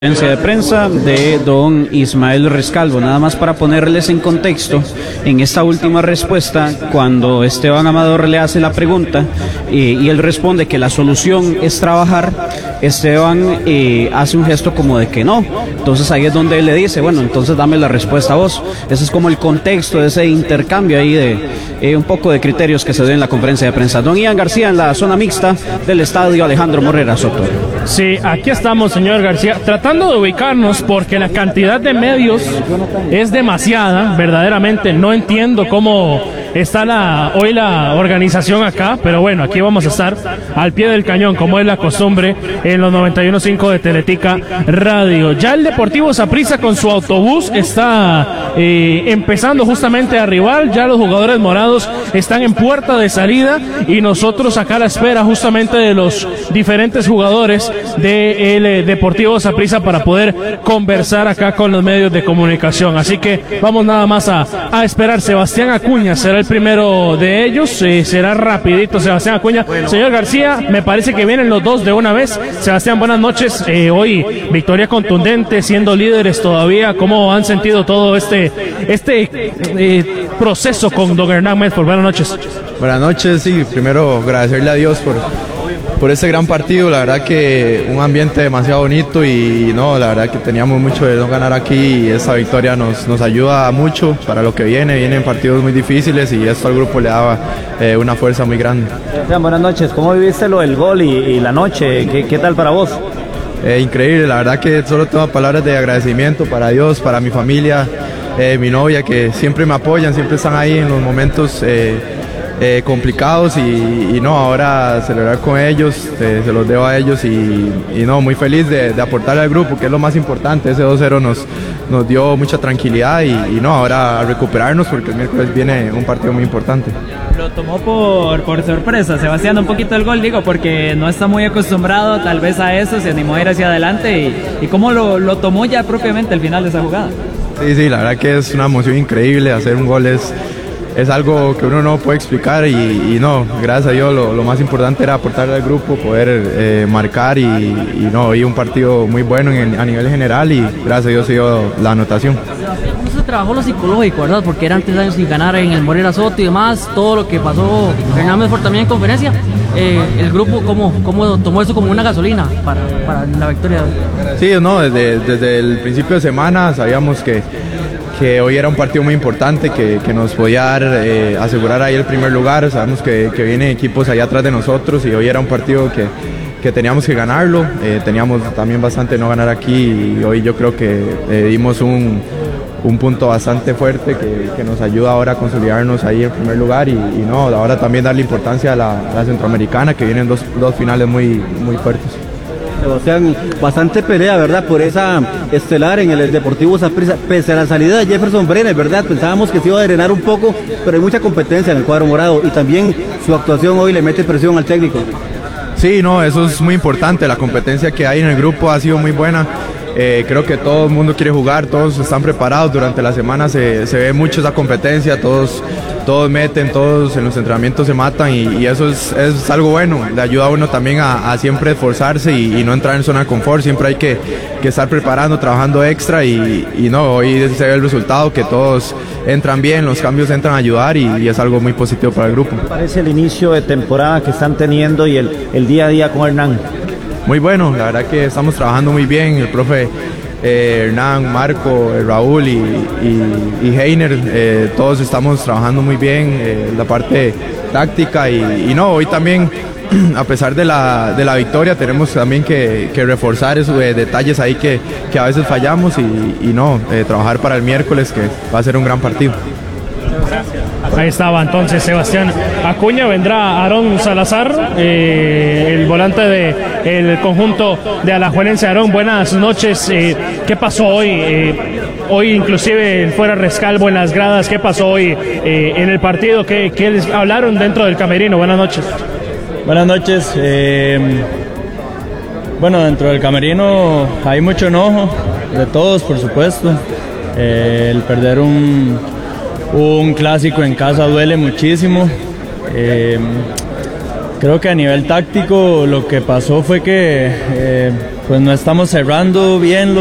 De prensa de don Ismael Rescalvo. Nada más para ponerles en contexto, en esta última respuesta, cuando Esteban Amador le hace la pregunta y él responde que la solución es trabajar, Esteban hace un gesto como de que no. Entonces ahí es donde él le dice, bueno, entonces dame la respuesta a vos. Ese es como el contexto de ese intercambio ahí de un poco de criterios que se dio en la conferencia de prensa. Don Ian García en la zona mixta del estadio Alejandro Morera Soto. Sí, aquí estamos, señor García, tratando de ubicarnos porque la cantidad de medios es demasiada, verdaderamente. No entiendo cómo está hoy la organización acá, pero bueno, aquí vamos a estar al pie del cañón, como es la costumbre en los 91.5 de Teletica Radio. Ya el Deportivo Saprissa con su autobús está empezando justamente a arribar, ya los jugadores morados están en puerta de salida y nosotros acá a la espera justamente de los diferentes jugadores del Deportivo Saprissa para poder conversar acá con los medios de comunicación. Así que vamos nada más a esperar. Sebastián Acuña será el primero de ellos, será rapidito Sebastián Acuña. Bueno. Señor García, me parece que vienen los dos de una vez. Sebastián, buenas noches. Hoy victoria contundente, siendo líderes todavía. ¿Cómo han sentido todo este proceso con don Hernán Medford? Buenas noches. Buenas noches, sí, primero agradecerle a Dios por este gran partido. La verdad que un ambiente demasiado bonito y no, la verdad que teníamos mucho de no ganar aquí y esta victoria nos ayuda mucho para lo que vienen partidos muy difíciles y esto al grupo le daba una fuerza muy grande. Buenas noches, ¿cómo viviste lo del gol y la noche? ¿Qué tal para vos? Increíble, la verdad que solo tengo palabras de agradecimiento para Dios, para mi familia, mi novia, que siempre me apoyan, siempre están ahí en los momentos complicados y no, ahora celebrar con ellos, se los debo a ellos y no, muy feliz de aportarle al grupo, que es lo más importante. Ese 2-0 nos dio mucha tranquilidad y no, ahora a recuperarnos porque el miércoles viene un partido muy importante. Lo tomó por sorpresa, Sebastián, un poquito el gol, digo, porque no está muy acostumbrado tal vez a eso, se animó a ir hacia adelante y cómo lo tomó ya propiamente el final de esa jugada. Sí, la verdad que es una emoción increíble, hacer un gol es algo que uno no puede explicar y no, gracias a Dios lo más importante era aportarle al grupo, poder marcar y no, y un partido muy bueno a nivel general y gracias a Dios se dio la anotación. ¿Cómo se trabajó lo psicológico, verdad? Porque eran 3 años sin ganar en el Morera Soto y demás, todo lo que pasó Hernán Medford también en conferencia, el grupo ¿cómo tomó eso como una gasolina para la victoria? Sí, no, desde el principio de semana sabíamos que hoy era un partido muy importante, que nos podía dar, asegurar ahí el primer lugar. Sabemos que vienen equipos allá atrás de nosotros y hoy era un partido que teníamos que ganarlo. Teníamos también bastante no ganar aquí y hoy yo creo que dimos un punto bastante fuerte que nos ayuda ahora a consolidarnos ahí en primer lugar y no, ahora también darle importancia a la Centroamericana, que vienen dos finales muy fuertes. Sebastián, bastante pelea, ¿verdad? Por esa estelar en el Deportivo Saprissa, pese a la salida de Jefferson Brenes, ¿verdad? Pensábamos que se iba a drenar un poco, pero hay mucha competencia en el cuadro morado y también su actuación hoy le mete presión al técnico. Sí, no, eso es muy importante, la competencia que hay en el grupo ha sido muy buena. Creo que todo el mundo quiere jugar, todos están preparados, durante la semana se ve mucho esa competencia, todos meten, todos en los entrenamientos se matan y eso es algo bueno, le ayuda a uno también a siempre esforzarse y no entrar en zona de confort, siempre hay que estar preparando, trabajando extra y no, hoy se ve el resultado, que todos entran bien, los cambios entran a ayudar y es algo muy positivo para el grupo. ¿Qué parece el inicio de temporada que están teniendo y el día a día con Hernán? Muy bueno, la verdad que estamos trabajando muy bien, el profe Hernán, Marco, Raúl y Heiner, todos estamos trabajando muy bien la parte táctica y no, hoy también a pesar de la victoria tenemos también que reforzar esos detalles ahí que a veces fallamos y no, trabajar para el miércoles, que va a ser un gran partido. Ahí estaba entonces Sebastián Acuña, vendrá Aarón Salazar, el volante del conjunto de Alajuelense. Aarón, buenas noches. ¿Qué pasó hoy? Hoy inclusive fuera Rescalvo en las gradas, ¿qué pasó hoy en el partido? ¿Qué les hablaron dentro del camerino? Buenas noches. Buenas noches. Bueno, dentro del camerino hay mucho enojo de todos, por supuesto. El perder un clásico en casa duele muchísimo. Creo que a nivel táctico lo que pasó fue que pues no estamos cerrando bien